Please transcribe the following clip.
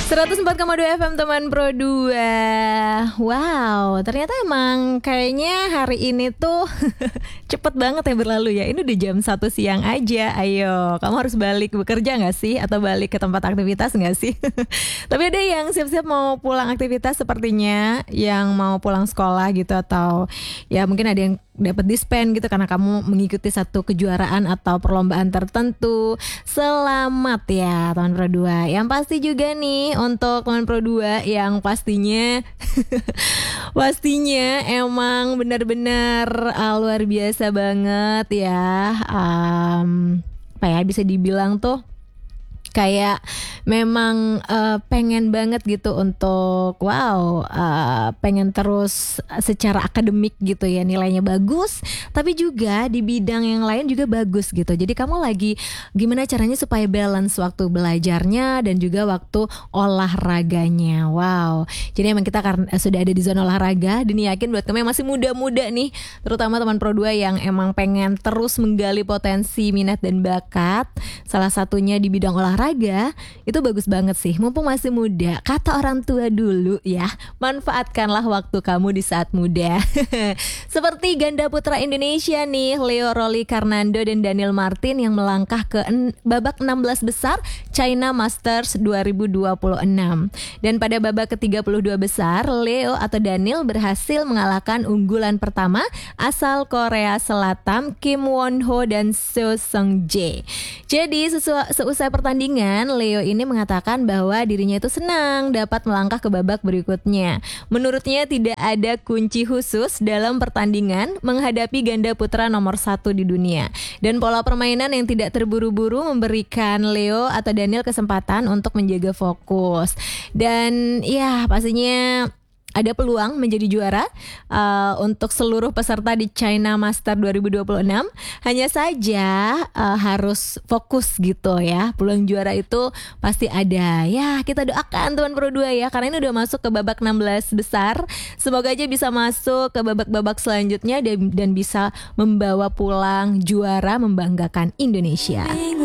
104,2 FM teman Pro 2. Wow, ternyata emang kayaknya hari ini tuh cepet banget ya berlalu ya. Ini udah jam 1 siang aja. Ayo, kamu harus balik bekerja gak sih? Atau balik ke tempat aktivitas gak sih? Tapi ada yang siap-siap mau pulang aktivitas sepertinya, yang mau pulang sekolah gitu. Atau ya mungkin ada yang dapat dispen gitu karena kamu mengikuti satu kejuaraan atau perlombaan tertentu. Selamat ya teman Pro 2. Yang pasti juga nih untuk teman Pro 2 yang pastinya emang benar-benar luar biasa banget ya. Apa ya, bisa dibilang tuh kayak memang pengen banget gitu untuk pengen terus secara akademik gitu ya, nilainya bagus, tapi juga di bidang yang lain juga bagus gitu. Jadi kamu lagi gimana caranya supaya balance waktu belajarnya dan juga waktu olahraganya. Wow, jadi emang kita karena sudah ada di zona olahraga, dan yakin buat kamu yang masih muda-muda nih, terutama teman Pro 2 yang emang pengen terus menggali potensi, minat dan bakat, salah satunya di bidang olahraga, itu bagus banget sih, mumpung masih muda. Kata orang tua dulu ya, manfaatkanlah waktu kamu di saat muda. Seperti ganda putra Indonesia nih, Leo Rolly Karnando dan Daniel Martin yang melangkah ke babak 16 besar China Masters 2026. Dan pada babak ke-32 besar, Leo atau Daniel berhasil mengalahkan unggulan pertama asal Korea Selatan Kim Won Ho dan Seo Seung Jae. Jadi seusai pertandingan, Leo ini mengatakan bahwa dirinya itu senang dapat melangkah ke babak berikutnya. Menurutnya tidak ada kunci khusus dalam pertandingan menghadapi ganda putra nomor 1 di dunia. Dan pola permainan yang tidak terburu-buru memberikan Leo atau Daniel kesempatan untuk menjaga fokus. Dan ya pastinya ada peluang menjadi juara untuk seluruh peserta di China Master 2026. Hanya saja harus fokus gitu ya. Peluang juara itu pasti ada. Ya, kita doakan teman Pro 2 ya, karena ini udah masuk ke babak 16 besar. Semoga aja bisa masuk ke babak-babak selanjutnya dan bisa membawa pulang juara membanggakan Indonesia.